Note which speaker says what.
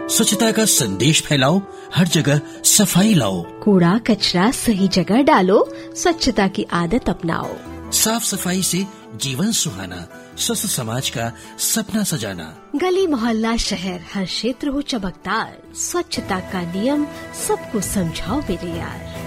Speaker 1: स्वच्छता का संदेश फैलाओ, हर जगह सफाई लाओ।
Speaker 2: कूड़ा कचरा सही जगह डालो, स्वच्छता की आदत अपनाओ।
Speaker 1: साफ सफाई से जीवन सुहाना, स्वस्थ समाज का सपना सजाना।
Speaker 2: गली मोहल्ला शहर हर क्षेत्र हो चमकदार, स्वच्छता का नियम सबको समझाओ मेरे यार।